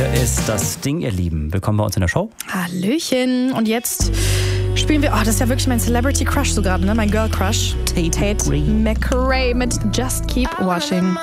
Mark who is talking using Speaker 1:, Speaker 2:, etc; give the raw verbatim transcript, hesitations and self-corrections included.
Speaker 1: Hier ist das Ding, ihr Lieben. Willkommen bei uns in der Show.
Speaker 2: Hallöchen. Und jetzt spielen wir, oh, das ist ja wirklich mein Celebrity Crush so gerade, ne? Mein Girl Crush. Tate, Tate McRae mit Just Keep Watching.